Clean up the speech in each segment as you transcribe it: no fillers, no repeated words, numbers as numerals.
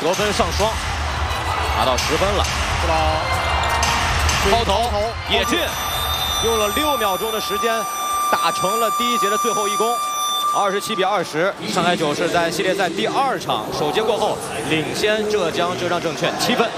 得分上双，拿到10分了。 布朗抛投也进，用了6秒钟的时间，打成了第一节的最后一攻。27比20，上海九世在系列赛第2场首节过后领先浙江浙商证券7分。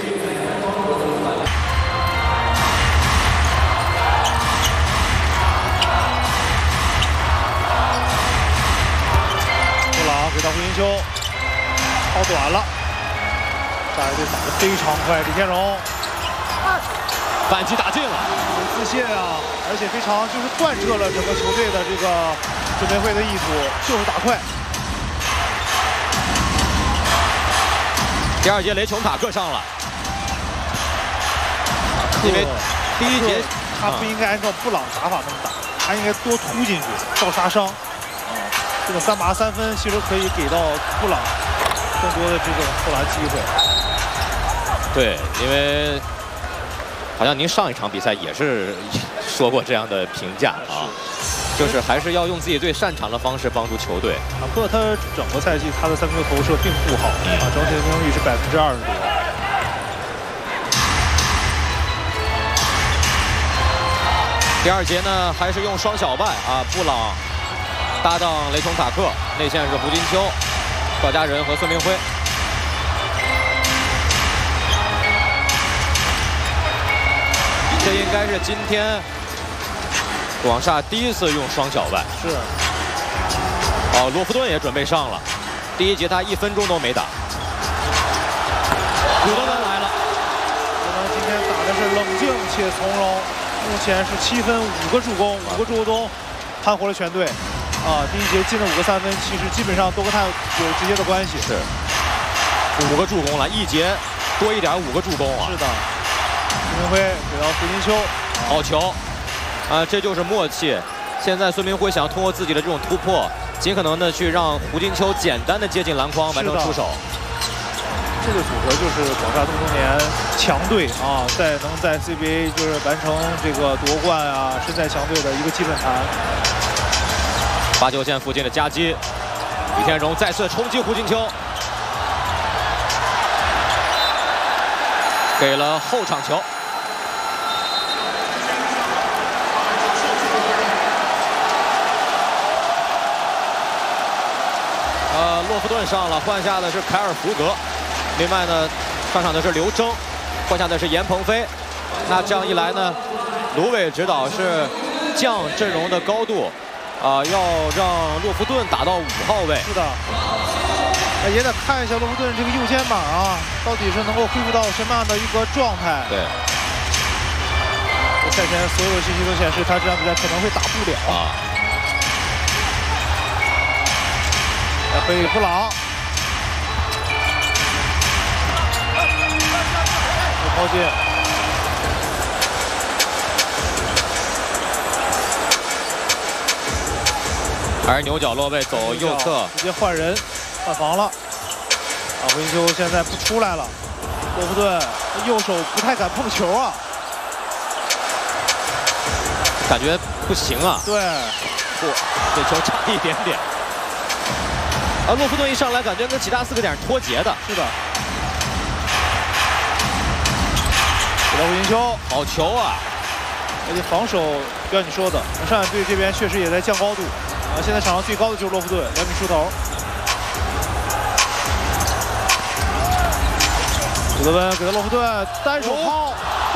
布朗给到胡金秋，抛短了，大家队打得非常快，李天荣。 反击打进了， 有自信啊，而且非常就是贯彻了整个球队的这个准备会的意图，就是打快。 第2节雷琼塔克上了，因为第1节他不应该按照布朗打法那么打，他应该多突进去，倒杀伤。这个3罚3分其实可以给到布朗更多的这种投篮机会。 对，因为。好像您上一场比赛也是说过这样的评价啊，就是还是要用自己最擅长的方式帮助球队。 塔克他整个赛季他的3分球投射并不好啊，整体的命中率是20%多。 第2节呢，还是用双小外啊，布朗搭档雷琼塔克，内线是胡金秋、赵家人和孙明辉。这应该是今天广厦第1次用双小外。 是。 洛夫顿也准备上了。第1节他1分钟都没打。古德文来了。 古德文今天打的是冷静且从容，目前是7分5个助攻，5个助攻盘活了全队。第1节进了5个3分，其实基本上都跟他有直接的关系。 是。5个助攻了，1节多一点5个助攻啊。 是的。孙明辉给到胡金秋， 好球，这就是默契。现在孙明辉想通过自己的这种突破，尽可能的去让胡金秋简单的接近篮筐，完成出手。 这个组合就是广厦这么多年强队啊，能在 CBA 就是完成这个夺冠啊，身在强队的一个基本盘。 罚球线附近的夹击，李天荣再次冲击胡金秋。给了后场球。洛夫顿上了，换下的是凯尔福格。另外呢，上场的是刘铮，换下的是严鹏飞。那这样一来呢，卢伟指导是降阵容的高度，要让洛夫顿打到5号位。 是的。也得看一下洛夫顿这个右肩膀啊，到底是能够恢复到什么样的一个状态？ 对。 赛前所有的信息都显示，他这场比赛可能会打不了啊。来回布朗，抛进。 还是牛角落位走右侧， 直接换人。换防了，胡金秋现在不出来了。洛夫顿右手不太敢碰球啊， 感觉不行啊。 对， 这球差一点点。洛夫顿一上来，感觉跟其他4个点脱节的。 是的。给到胡金秋， 好球啊！ 而且防守，就像你说的，上海队这边确实也在降高度。现在场上最高的就是洛夫顿，2米出头。古德文给到洛夫顿，单手抛，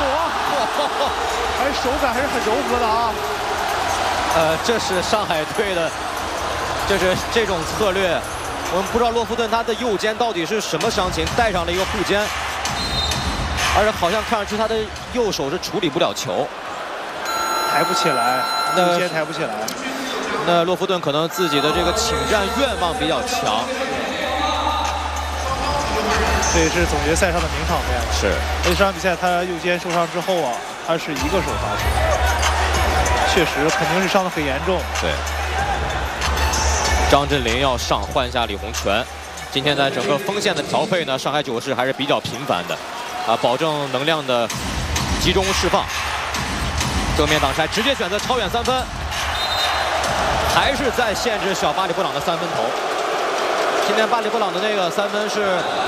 还是手感还是很柔和的啊。 这是上海队的，就是这种策略。我们不知道洛夫顿他的右肩到底是什么伤情，带上了一个护肩，而且好像看上去他的右手是处理不了球， 抬不起来，右肩抬不起来。 那洛夫顿可能自己的这个请战愿望比较强。 这也是总决赛上的名场面。 是， 而且这场比赛他右肩受伤之后啊，他是1个手罚球，确实肯定是伤得很严重。 对，张镇麟要上，换下李洪权。今天在整个锋线的调配呢，上海九世还是比较频繁的，保证能量的集中释放。正面挡拆，直接选择超远3分，还是在限制小巴里布朗的3分投。今天巴里布朗的那个3分是